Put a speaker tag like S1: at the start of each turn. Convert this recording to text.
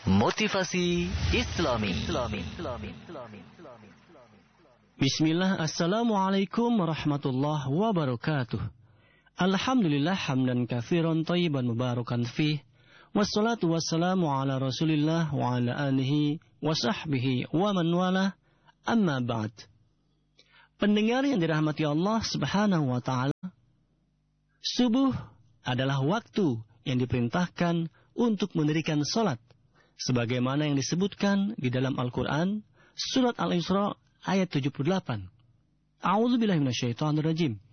S1: Motivasi Islami.
S2: Bismillah, assalamualaikum warahmatullahi wabarakatuh. Alhamdulillah hamdan katsiran thayyiban mubarakan fih. Wassalatu wassalamu ala Rasulillah wa ala alihi wa sahbihi wa man wala. Amma ba'd. Pendengar yang dirahmati Allah Subhanahu wa taala, subuh adalah waktu yang diperintahkan untuk mendirikan salat sebagaimana yang disebutkan di dalam Al-Qur'an surat Al-Isra ayat 78. A'udzubillahi minasyaitonir rajim.